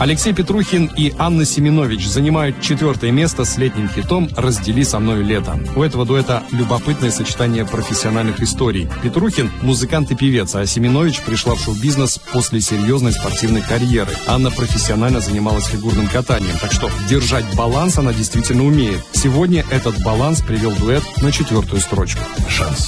Алексей Петрухин и Анна Семенович занимают 4-е место с летним хитом «Раздели со мною лето». У этого дуэта любопытное сочетание профессиональных историй. Петрухин – музыкант и певец, а Семенович пришла в шоу-бизнес после серьезной спортивной карьеры. Анна профессионально занималась фигурным катанием, так что держать баланс она действительно умеет. Сегодня этот баланс привел дуэт на 4-ю строчку. Шанс.